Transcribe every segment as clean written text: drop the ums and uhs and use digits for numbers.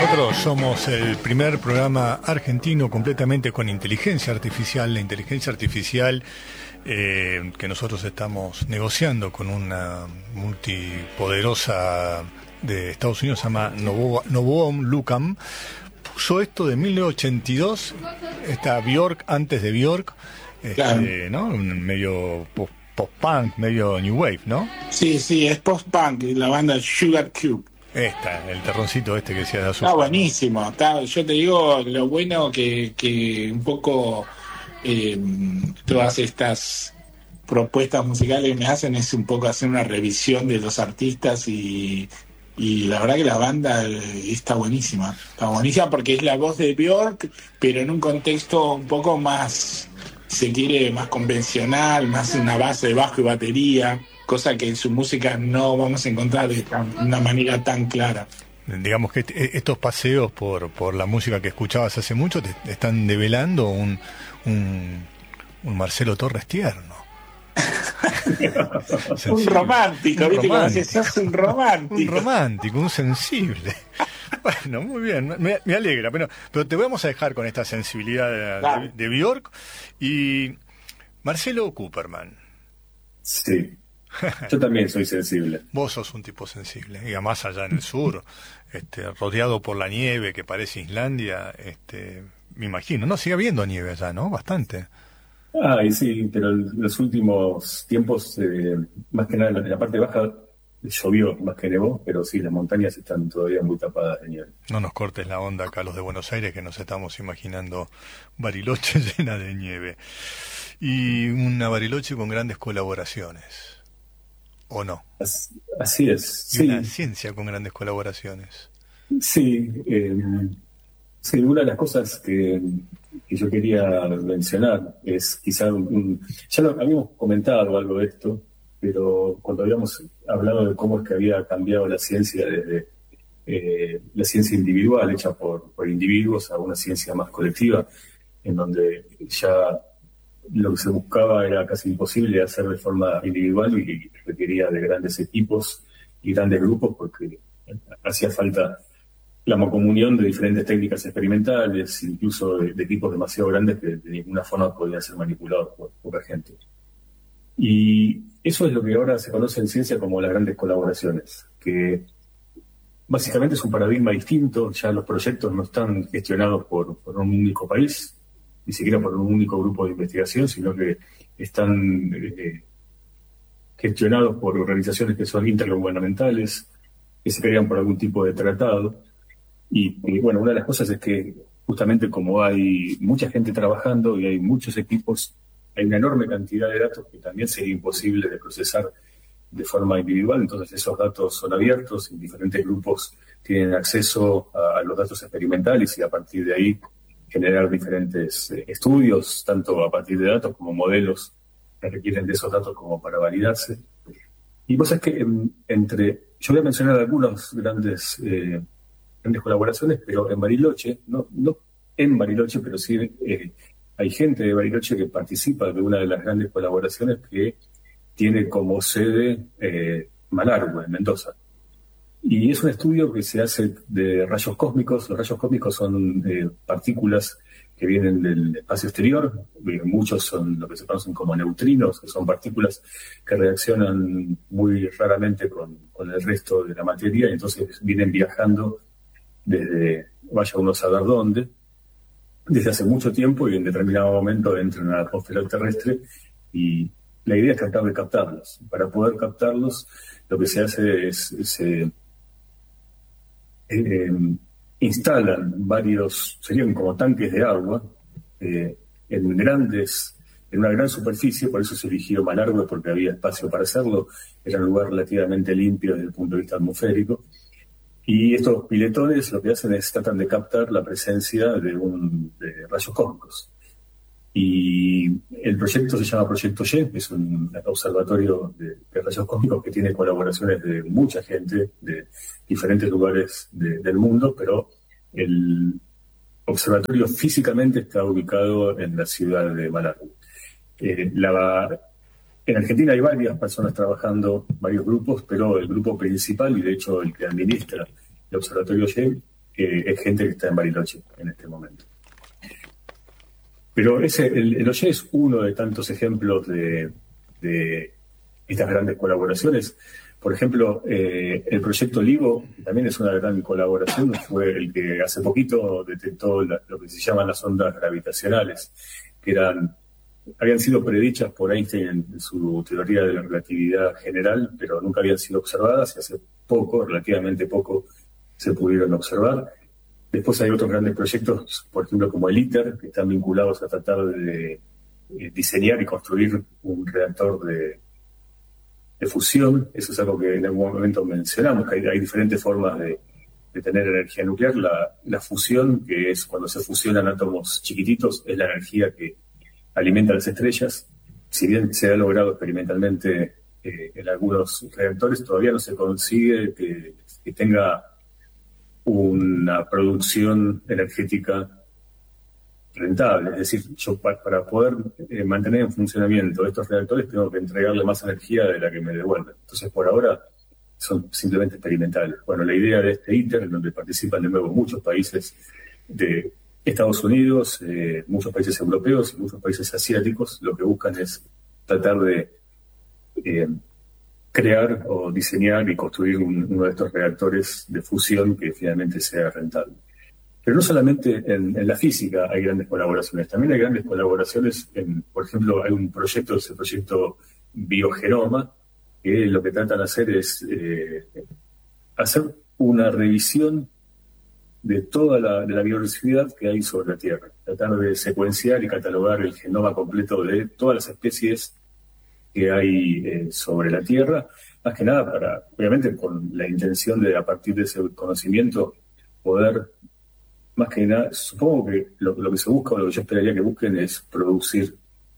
Nosotros somos el primer programa argentino completamente con inteligencia artificial. La inteligencia artificial que nosotros estamos negociando con una multipoderosa de Estados Unidos, se llama Novoa Lucam, puso esto de 1982, está Björk antes de Björk, Claro. ¿no? Medio post-punk, medio new wave, ¿no? Sí, es post-punk, la banda Sugar Cube. El terroncito este que decía de azúcar. Está buenísimo, yo te digo lo bueno que un poco todas estas propuestas musicales me hacen es un poco hacer una revisión de los artistas y la verdad que la banda está buenísima porque es la voz de Björk, pero en un contexto un poco más, se quiere, más convencional, más una base de bajo y batería, cosa que en su música no vamos a encontrar de una manera tan clara. Digamos que estos paseos por la música que escuchabas hace mucho te están develando un Marcelo Torres tierno. Un romántico, ¿viste? Como si sos un romántico. Un romántico, un sensible. Bueno, muy bien, me alegra. Pero te vamos a dejar con esta sensibilidad de Björk. Y Marcelo Cooperman. Sí, yo también soy sensible. Vos sos un tipo sensible, y además allá en el sur, rodeado por la nieve que parece Islandia, me imagino. No, sigue habiendo nieve allá, ¿no? Bastante. Y sí, pero en los últimos tiempos, más que nada en la parte baja, llovió más que nevó, pero sí, las montañas están todavía muy tapadas de nieve. No nos cortes la onda acá los de Buenos Aires, que nos estamos imaginando Bariloche llena de nieve. Y una Bariloche con grandes colaboraciones. ¿O no? Así es, y sí. Una ciencia con grandes colaboraciones. Sí, sí, una de las cosas que yo quería mencionar es quizá ya lo habíamos comentado algo de esto, pero cuando habíamos hablado de cómo es que había cambiado la ciencia desde la ciencia individual hecha por individuos a una ciencia más colectiva, en donde ya lo que se buscaba era casi imposible hacer de forma individual y requería de grandes equipos y grandes grupos porque hacía falta la comunión de diferentes técnicas experimentales, incluso de equipos demasiado grandes que de ninguna forma podían ser manipulados por poca gente. Y eso es lo que ahora se conoce en ciencia como las grandes colaboraciones, que básicamente es un paradigma distinto. Ya los proyectos no están gestionados por un único país, ni siquiera por un único grupo de investigación, sino que están gestionados por organizaciones que son intergubernamentales, que se crean por algún tipo de tratado. Y bueno, una de las cosas es que justamente como hay mucha gente trabajando y hay muchos equipos, hay una enorme cantidad de datos que también sería imposible de procesar de forma individual. Entonces esos datos son abiertos y diferentes grupos tienen acceso a los datos experimentales y a partir de ahí generar diferentes estudios, tanto a partir de datos como modelos que requieren de esos datos como para validarse. Y vos sabés que yo voy a mencionar algunas grandes colaboraciones, pero en Bariloche, no en Bariloche, pero sí hay gente de Bariloche que participa de una de las grandes colaboraciones que tiene como sede Malargüe, en Mendoza. Y es un estudio que se hace de rayos cósmicos. Los rayos cósmicos son partículas que vienen del espacio exterior. Muchos son lo que se conocen como neutrinos, que son partículas que reaccionan muy raramente con el resto de la materia, y entonces vienen viajando desde, vaya uno a saber dónde, desde hace mucho tiempo, y en determinado momento entran a la atmósfera terrestre, y la idea es tratar de captarlos. Para poder captarlos, lo que se hace es instalan varios, serían como tanques de agua, en una gran superficie. Por eso se eligió Malargüe, porque había espacio para hacerlo. Era un lugar relativamente limpio desde el punto de vista atmosférico. Y estos piletones lo que hacen es tratan de captar la presencia de rayos cósmicos. Y el proyecto se llama Proyecto Y, es un observatorio de rayos cósmicos que tiene colaboraciones de mucha gente de diferentes lugares del mundo, pero el observatorio físicamente está ubicado en la ciudad de Malargüe. En Argentina hay varias personas trabajando, varios grupos, pero el grupo principal, y de hecho el que administra el Observatorio Y, es gente que está en Bariloche en este momento. Pero el OYE es uno de tantos ejemplos de estas grandes colaboraciones. Por ejemplo, el proyecto LIGO también es una gran colaboración, fue el que hace poquito detectó lo que se llaman las ondas gravitacionales, que habían sido predichas por Einstein en su teoría de la relatividad general, pero nunca habían sido observadas y hace poco, relativamente poco, se pudieron observar. Después hay otros grandes proyectos, por ejemplo, como el ITER, que están vinculados a tratar de diseñar y construir un reactor de fusión. Eso es algo que en algún momento mencionamos, que hay diferentes formas de tener energía nuclear. La fusión, que es cuando se fusionan átomos chiquititos, es la energía que alimenta las estrellas. Si bien se ha logrado experimentalmente en algunos reactores, todavía no se consigue que tenga una producción energética rentable. Es decir, yo para poder mantener en funcionamiento estos reactores tengo que entregarle más energía de la que me devuelven. Entonces, por ahora, son simplemente experimentales. Bueno, la idea de este ITER, en donde participan de nuevo muchos países de Estados Unidos, muchos países europeos y muchos países asiáticos, lo que buscan es tratar de crear o diseñar y construir uno de estos reactores de fusión que finalmente sea rentable. Pero no solamente en la física hay grandes colaboraciones, también hay grandes colaboraciones por ejemplo, hay un proyecto, ese proyecto Biogenoma, que lo que tratan de hacer es hacer una revisión de toda la biodiversidad que hay sobre la Tierra, tratar de secuenciar y catalogar el genoma completo de todas las especies que hay sobre la Tierra, más que nada obviamente con la intención de, a partir de ese conocimiento, poder, más que nada, supongo que lo que se busca, o lo que yo esperaría que busquen, es producir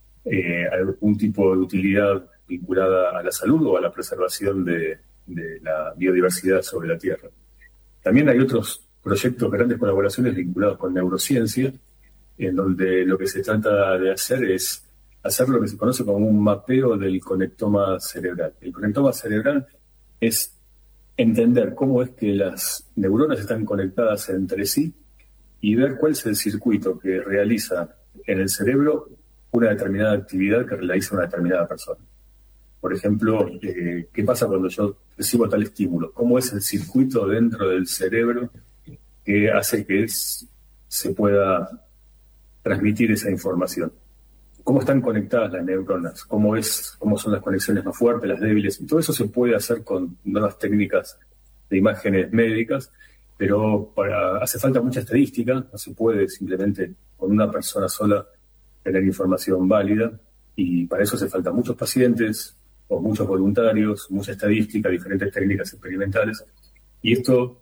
algún tipo de utilidad vinculada a la salud o a la preservación de la biodiversidad sobre la Tierra. También hay otros proyectos, grandes colaboraciones vinculados con neurociencia, en donde lo que se trata de hacer es hacer lo que se conoce como un mapeo del conectoma cerebral. El conectoma cerebral es entender cómo es que las neuronas están conectadas entre sí y ver cuál es el circuito que realiza en el cerebro una determinada actividad que realiza una determinada persona. Por ejemplo, ¿qué pasa cuando yo recibo tal estímulo? ¿Cómo es el circuito dentro del cerebro que hace que se pueda transmitir esa información? ¿Cómo están conectadas las neuronas? ¿Cómo son las conexiones más fuertes, las débiles? Y todo eso se puede hacer con nuevas técnicas de imágenes médicas, pero hace falta mucha estadística, no se puede simplemente con una persona sola tener información válida, y para eso hace falta muchos pacientes o muchos voluntarios, mucha estadística, diferentes técnicas experimentales, y esto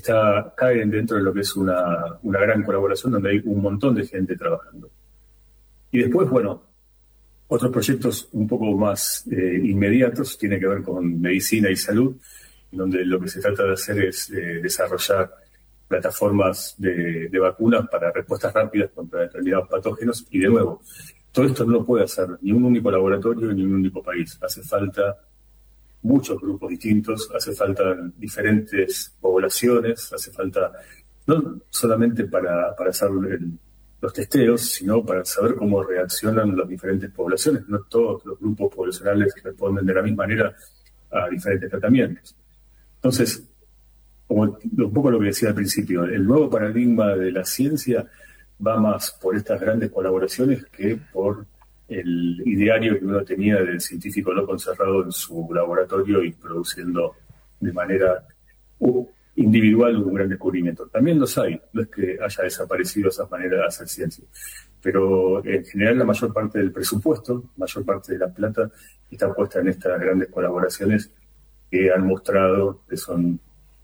cae dentro de lo que es una gran colaboración donde hay un montón de gente trabajando. Y después, bueno, otros proyectos un poco más inmediatos tienen que ver con medicina y salud, donde lo que se trata de hacer es desarrollar plataformas de vacunas para respuestas rápidas contra determinados patógenos. Y de nuevo, todo esto no lo puede hacer ni un único laboratorio ni un único país. Hace falta muchos grupos distintos, hace falta diferentes poblaciones, hace falta no solamente para hacer los testeos, sino para saber cómo reaccionan las diferentes poblaciones. No todos los grupos poblacionales responden de la misma manera a diferentes tratamientos. Entonces, como un poco lo que decía al principio, el nuevo paradigma de la ciencia va más por estas grandes colaboraciones que por el ideario que uno tenía del científico loco encerrado en su laboratorio y produciendo de manera individual un gran descubrimiento. También los hay, no es que haya desaparecido esas maneras de hacer ciencia, pero en general la mayor parte del presupuesto, mayor parte de la plata está puesta en estas grandes colaboraciones que han mostrado que son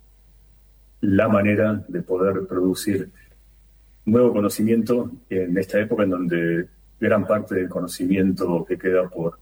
la manera de poder producir nuevo conocimiento en esta época en donde gran parte del conocimiento que queda por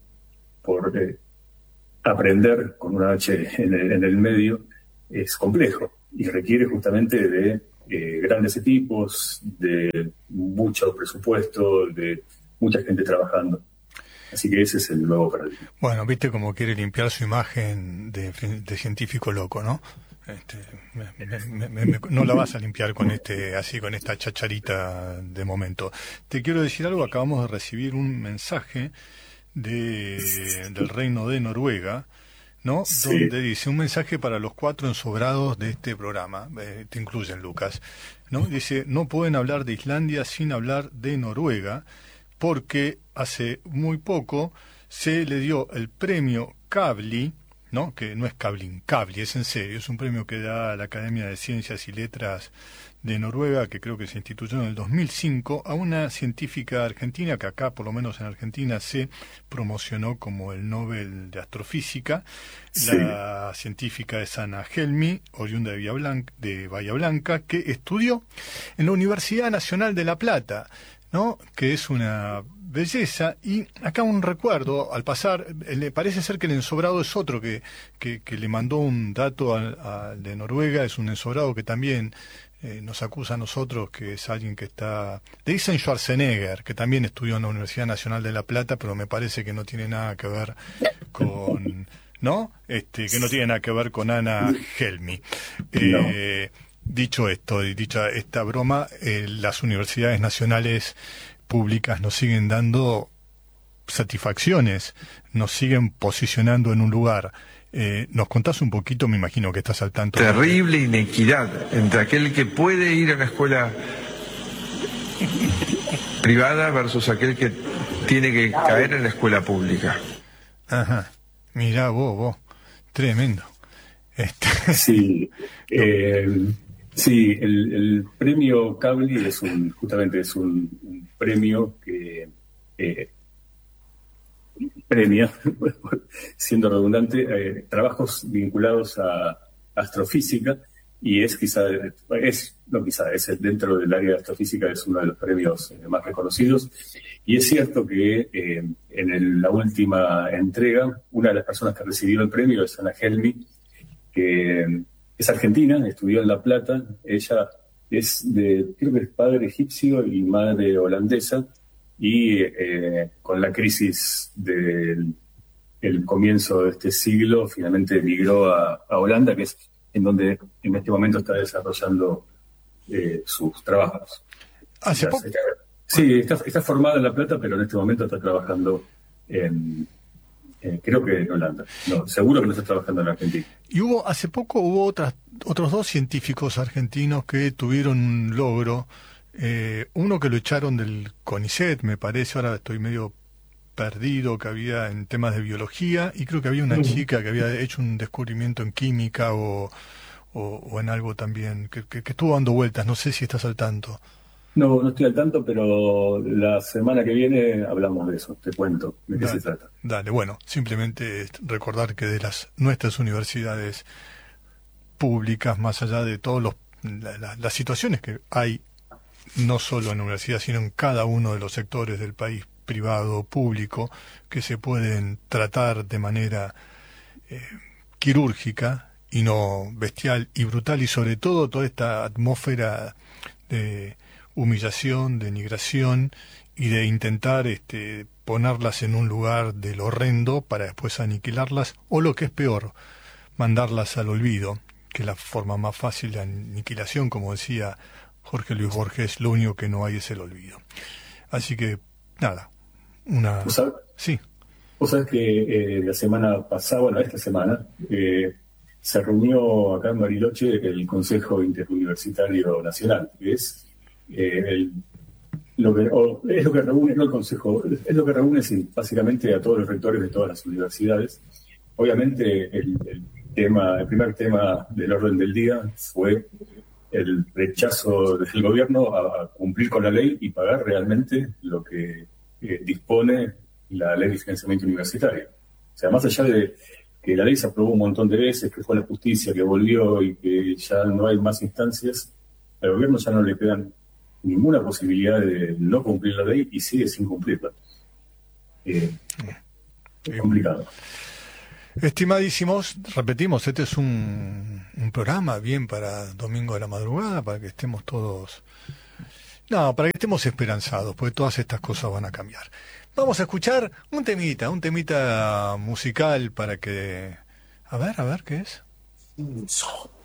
aprender con una H en el medio es complejo y requiere justamente de grandes equipos, de mucho presupuesto, de mucha gente trabajando. Así que ese es el nuevo paradigma. Bueno, viste cómo quiere limpiar su imagen de científico loco, ¿no? No la vas a limpiar con así con esta chacharita de momento. Te quiero decir algo, acabamos de recibir un mensaje del Reino de Noruega, ¿no? Sí. Donde dice un mensaje para los 4 ensobrados de este programa, te incluyen, Lucas, ¿no? Dice, no pueden hablar de Islandia sin hablar de Noruega, porque hace muy poco se le dio el premio Kavli, ¿no? Que no es Kavli, es en serio, es un premio que da la Academia de Ciencias y Letras de Noruega, que creo que se instituyó en el 2005, a una científica argentina, que acá, por lo menos en Argentina, se promocionó como el Nobel de Astrofísica. Sí. La científica es Anna Helmi, oriunda de Bahía Blanca, que estudió en la Universidad Nacional de La Plata, ¿no? Que es una belleza. Y acá un recuerdo, al pasar, parece ser que el ensobrado es otro que le mandó un dato al de Noruega, es un ensobrado que también nos acusa a nosotros, que es alguien que está... Le dicen Schwarzenegger, que también estudió en la Universidad Nacional de La Plata, pero me parece que no tiene nada que ver con... ¿no? Que no tiene nada que ver con Anna Helmi. No. Dicho esto, y dicha esta broma, las universidades nacionales públicas nos siguen dando satisfacciones, nos siguen posicionando en un lugar. ¿Nos contás un poquito? Me imagino que estás al tanto. Terrible inequidad entre aquel que puede ir a la escuela privada versus aquel que tiene que caer en la escuela pública. Ajá, mirá vos, tremendo. Sí, sí, el premio Kavli justamente es un premio que premia, siendo redundante, trabajos vinculados a astrofísica, y es dentro del área de astrofísica es uno de los premios más reconocidos. Y es cierto que en la última entrega, una de las personas que recibió el premio es Anna Helmi, que es argentina, estudió en La Plata. Ella creo que es padre egipcio y madre holandesa, y con la crisis del comienzo de este siglo, finalmente emigró a Holanda, que es en donde en este momento está desarrollando sus trabajos. ¿Hace poco? Sí, está formada en La Plata, pero en este momento está trabajando creo que en Holanda. No, seguro que no está trabajando en Argentina. Y hace poco hubo otros 2 científicos argentinos que tuvieron un logro. Uno que lo echaron del CONICET, me parece, ahora estoy medio perdido, que había en temas de biología, y creo que había una chica que había hecho un descubrimiento en química o en algo también, que estuvo dando vueltas. No sé si estás al tanto. No estoy al tanto, pero la semana que viene hablamos de eso, te cuento de qué se trata. Dale, bueno, simplemente recordar que de nuestras universidades públicas, más allá de todas las situaciones que hay, no solo en la universidad, sino en cada uno de los sectores del país, privado o público, que se pueden tratar de manera quirúrgica y no bestial y brutal, y sobre todo toda esta atmósfera de humillación, denigración y de intentar ponerlas en un lugar del horrendo para después aniquilarlas, o lo que es peor, mandarlas al olvido, que es la forma más fácil de aniquilación. Como decía Jorge Luis Borges, lo único que no hay es el olvido. Así que, nada, Sí. Vos sabés que la semana pasada, esta semana, se reunió acá en Bariloche el Consejo Interuniversitario Nacional, que es lo que reúne, no el Consejo, es lo que reúne básicamente a todos los rectores de todas las universidades. Obviamente el primer tema del orden del día fue el rechazo del gobierno a cumplir con la ley y pagar realmente lo que dispone la ley de financiamiento universitario. O sea, más allá de que la ley se aprobó un montón de veces, que fue la justicia que volvió y que ya no hay más instancias, al gobierno ya no le quedan ninguna posibilidad de no cumplir la ley y sigue sin cumplirla. Es complicado. Estimadísimos, repetimos, este es un programa bien para domingo de la madrugada, para que estemos todos... No, para que estemos esperanzados, porque todas estas cosas van a cambiar. Vamos a escuchar un temita musical para que... A ver, ¿qué es?